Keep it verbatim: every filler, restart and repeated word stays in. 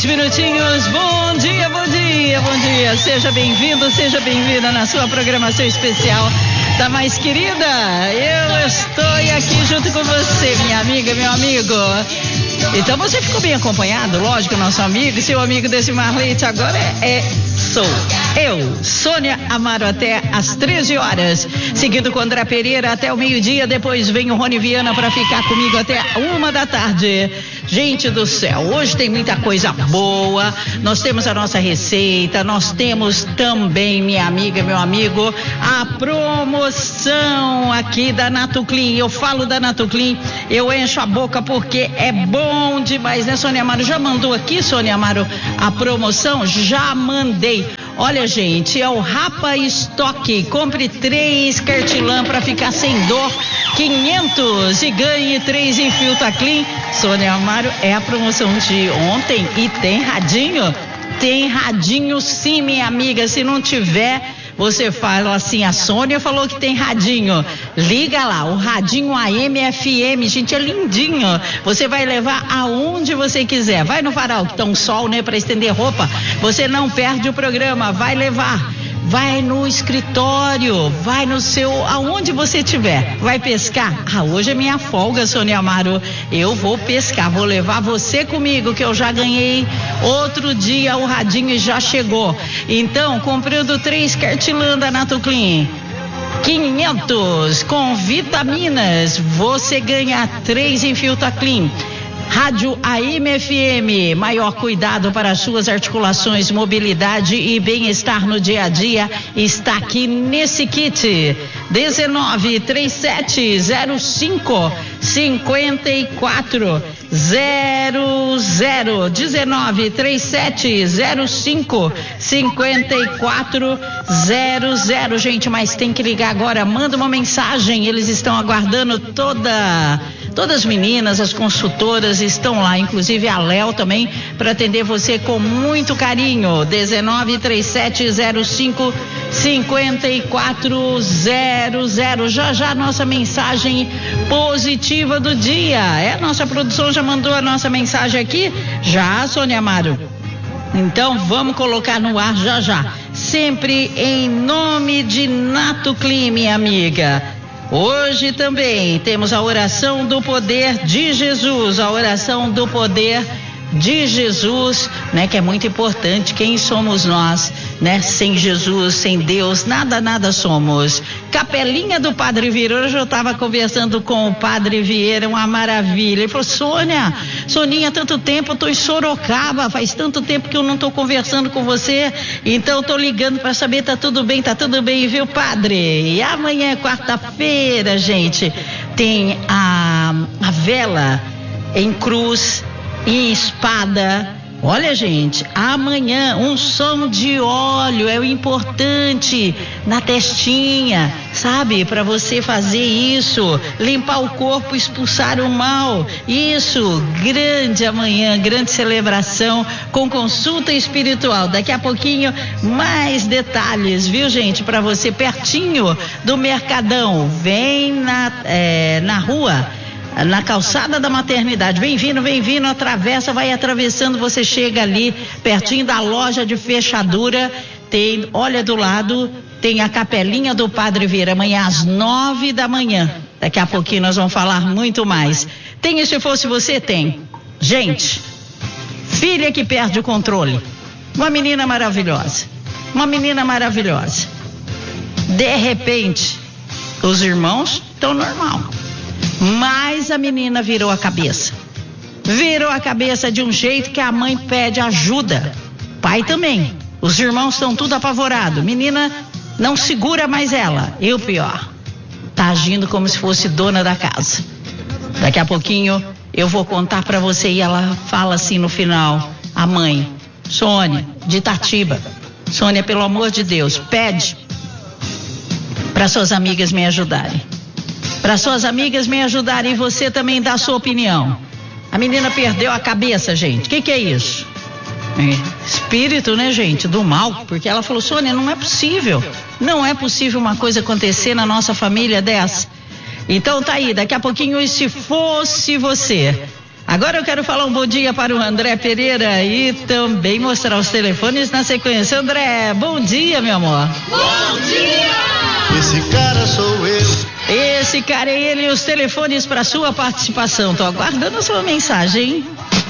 dez minutinhos. Bom dia, bom dia, bom dia. Seja bem-vindo, seja bem-vinda na sua programação especial da mais querida. Eu estou aqui junto com você, minha amiga, meu amigo. Então você ficou bem acompanhado, lógico, nosso amigo, seu amigo Desimar Leite agora é, é sou eu, Sônia Amaro, até às treze horas, seguido com André Pereira até o meio-dia, depois vem o Rony Viana para ficar comigo até uma da tarde. Gente do céu, hoje tem muita coisa boa, nós temos a nossa receita, nós temos também, minha amiga, meu amigo, a promoção aqui da Natuclean. Eu falo da Natuclean, eu encho a boca porque é bom demais, né, Sônia Amaro? Já mandou aqui, Sônia Amaro, a promoção? Já mandei. Olha, gente, é o Rapa Estoque. Compre três Cartilã para ficar sem dor, quinhentos, e ganhe três em Filta Clean. Sônia Amaro, é a promoção de ontem e tem radinho? Tem radinho sim, minha amiga. Se não tiver, você fala assim, a Sônia falou que tem radinho. Liga lá, o radinho A M F M, gente, é lindinho. Você vai levar aonde você quiser. Vai no varal, que tá um sol, né, para estender roupa. Você não perde o programa, vai levar. Vai no escritório, vai no seu, aonde você estiver, vai pescar. Ah, hoje é minha folga, Sônia Amaro, eu vou pescar, vou levar você comigo, que eu já ganhei outro dia o radinho e já chegou. Então, comprando três Cartilã da Natuclean, quinhentos com vitaminas, você ganha três em Filta Clean. Rádio A M F M, maior cuidado para as suas articulações, mobilidade e bem-estar no dia a dia está aqui nesse kit. dezenove, trinta e sete, zero cinco, cinquenta e quatro, zero zero. dezenove, trinta e sete, zero cinco, cinquenta e quatro, zero zero. Gente, mas tem que ligar agora, manda uma mensagem, eles estão aguardando toda... Todas as meninas, as consultoras estão lá, inclusive a Léo também, para atender você com muito carinho. dezenove, trinta e sete, zero cinco, cinquenta e quatro, zero zero. Já já nossa mensagem positiva do dia. É, nossa produção já mandou a nossa mensagem aqui? Já, Sônia Amaro. Então vamos colocar no ar já já. Sempre em nome de Natuclean, minha amiga. Hoje também temos a oração do poder de Jesus, a oração do poder de Jesus, né, que é muito importante. Quem somos nós, né? Sem Jesus, sem Deus, nada, nada somos. Capelinha do Padre Vieira. Hoje eu estava conversando com o Padre Vieira, uma maravilha. Ele falou: Sônia, Soninha, tanto tempo, eu tô em Sorocaba, faz tanto tempo que eu não tô conversando com você, então tô ligando para saber, tá tudo bem, tá tudo bem, viu, Padre? E amanhã é quarta-feira, gente, tem a, a vela em cruz, em espada. Olha, gente, amanhã um som de óleo é o importante na testinha, sabe? Para você fazer isso, limpar o corpo, expulsar o mal. Isso, grande amanhã, grande celebração com consulta espiritual. Daqui a pouquinho mais detalhes, viu, gente? Para você pertinho do Mercadão. Vem na, é, na rua, na calçada da maternidade, vem vindo, vem vindo, atravessa, vai atravessando, você chega ali, pertinho da loja de fechadura, tem, olha do lado, tem a capelinha do Padre Vieira, amanhã às nove da manhã, daqui a pouquinho nós vamos falar muito mais. Tem e se fosse você? Tem. Gente, filha que perde o controle, uma menina maravilhosa, uma menina maravilhosa, de repente, os irmãos estão normal, mas a menina virou a cabeça. Virou a cabeça de um jeito que a mãe pede ajuda. Pai também. Os irmãos estão tudo apavorados. Menina não segura mais ela. E o pior, tá agindo como se fosse dona da casa. Daqui a pouquinho eu vou contar pra você e ela fala assim no final, a mãe, Sônia, de Itatiba. Sônia, pelo amor de Deus, pede para suas amigas me ajudarem. Para suas amigas me ajudarem e você também dá a sua opinião. A menina perdeu a cabeça, gente. O que, que é isso? É espírito, né, gente? Do mal. Porque ela falou, Sônia, não é possível. Não é possível uma coisa acontecer na nossa família dessa. Então tá aí, daqui a pouquinho, e se fosse você? Agora eu quero falar um bom dia para o André Pereira e também mostrar os telefones na sequência. André, bom dia, meu amor. Bom dia! Esse cara sou eu. Esse cara é ele e os telefones para sua participação. Tô aguardando a sua mensagem, hein?